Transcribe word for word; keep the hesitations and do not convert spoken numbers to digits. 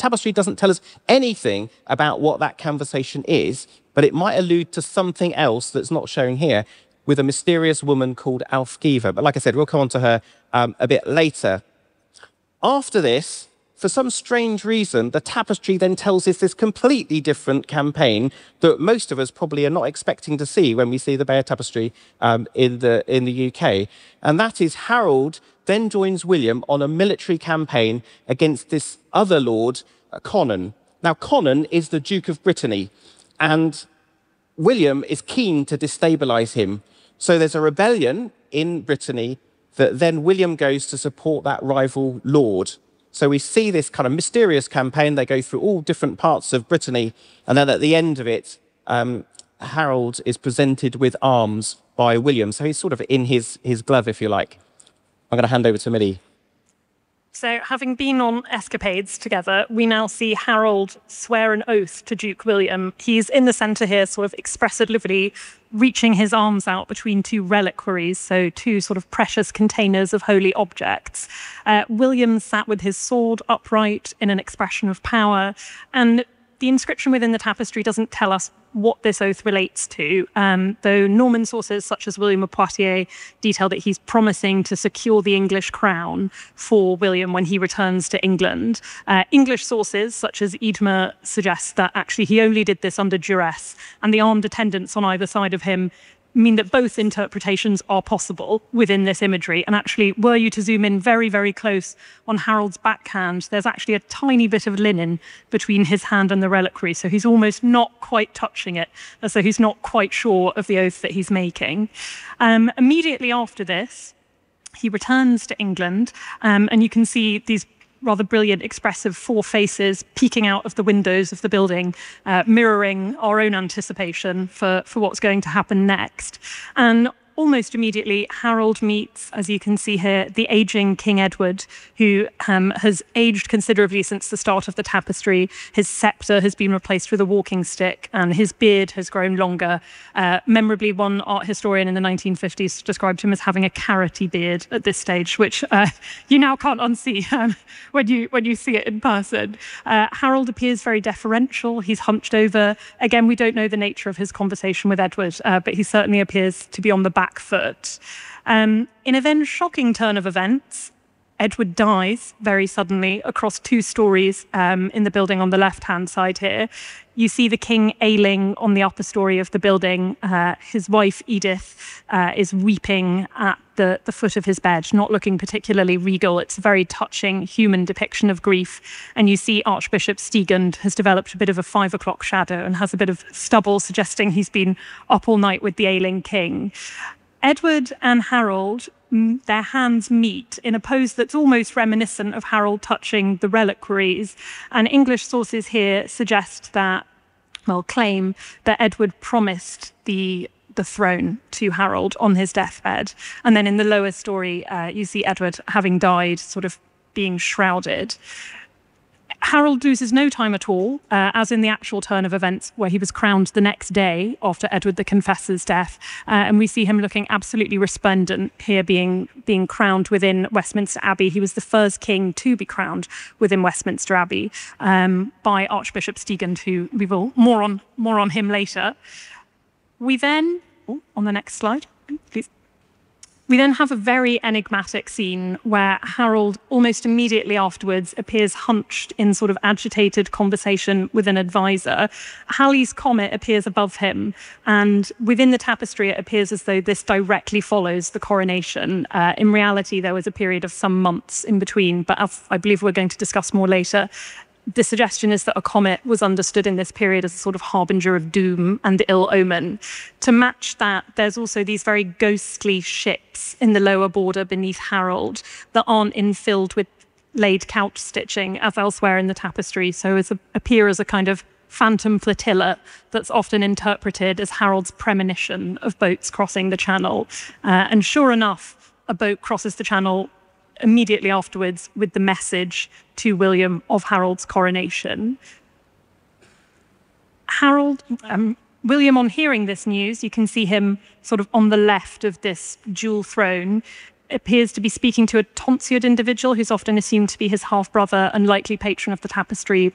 tapestry doesn't tell us anything about what that conversation is, but it might allude to something else that's not shown here, with a mysterious woman called Alfgiva. But like I said, we'll come on to her um, a bit later. After this, for some strange reason, the tapestry then tells us this completely different campaign that most of us probably are not expecting to see when we see the Bayeux Tapestry um, in, the, in the U K. And that is Harold then joins William on a military campaign against this other lord, uh, Conan. Now, Conan is the Duke of Brittany, and William is keen to destabilize him. So there's a rebellion in Brittany that then William goes to support that rival lord. So we see this kind of mysterious campaign. They go through all different parts of Brittany, and then at the end of it, um, Harold is presented with arms by William. So he's sort of in his, his glove, if you like. I'm going to hand over to Millie. So having been on escapades together, we now see Harold swear an oath to Duke William. He's in the centre here, sort of expressively reaching his arms out between two reliquaries, so two sort of precious containers of holy objects. Uh, William sat with his sword upright in an expression of power, and the inscription within the tapestry doesn't tell us what this oath relates to, um, though Norman sources such as William of Poitiers detail that he's promising to secure the English crown for William when he returns to England. Uh, English sources such as Eadmer suggest that actually he only did this under duress, and the armed attendants on either side of him mean that both interpretations are possible within this imagery. And actually, were you to zoom in very, very close on Harold's backhand, there's actually a tiny bit of linen between his hand and the reliquary. So he's almost not quite touching it, as though he's not quite sure of the oath that he's making. Um, immediately after this, he returns to England, um, and you can see these rather brilliant, expressive four faces peeking out of the windows of the building, uh, mirroring our own anticipation for, for what's going to happen next. And almost immediately, Harold meets, as you can see here, the aging King Edward, who um, has aged considerably since the start of the tapestry. His sceptre has been replaced with a walking stick, and his beard has grown longer. Uh, memorably, one art historian in the nineteen fifties described him as having a carroty beard at this stage, which uh, you now can't unsee um, when you when you see it in person. Uh, Harold appears very deferential. He's hunched over. Again, we don't know the nature of his conversation with Edward, uh, but he certainly appears to be on the back foot. Um, in a then shocking turn of events, Edward dies very suddenly across two stories um, in the building on the left-hand side here. You see the king ailing on the upper story of the building. Uh, his wife, Edith, uh, is weeping at the, the foot of his bed, not looking particularly regal. It's a very touching human depiction of grief. And you see Archbishop Stigand has developed a bit of a five o'clock shadow and has a bit of stubble, suggesting he's been up all night with the ailing king. Edward and Harold, their hands meet in a pose that's almost reminiscent of Harold touching the reliquaries. And English sources here suggest that, well, claim that Edward promised the the throne to Harold on his deathbed. And then in the lower story, uh, you see Edward, having died, sort of being shrouded. Harold loses no time at all, uh, as in the actual turn of events where he was crowned the next day after Edward the Confessor's death. Uh, and we see him looking absolutely resplendent here, being, being crowned within Westminster Abbey. He was the first king to be crowned within Westminster Abbey um, by Archbishop Stigand, who we will more on, more on him later. We then, oh, on the next slide, please. We then have a very enigmatic scene where Harold, almost immediately afterwards, appears hunched in sort of agitated conversation with an advisor. Halley's comet appears above him, and within the tapestry, it appears as though this directly follows the coronation. Uh, in reality, there was a period of some months in between, but as I believe we're going to discuss more later, the suggestion is that a comet was understood in this period as a sort of harbinger of doom and ill omen. To match that, there's also these very ghostly ships in the lower border beneath Harold that aren't infilled with laid couch stitching as elsewhere in the tapestry, so as a, appear as a kind of phantom flotilla that's often interpreted as Harold's premonition of boats crossing the channel. Uh, and sure enough, a boat crosses the channel immediately afterwards with the message to William of Harold's coronation. Harold, um, William, on hearing this news, you can see him sort of on the left of this dual throne, appears to be speaking to a tonsured individual who's often assumed to be his half-brother and likely patron of the tapestry,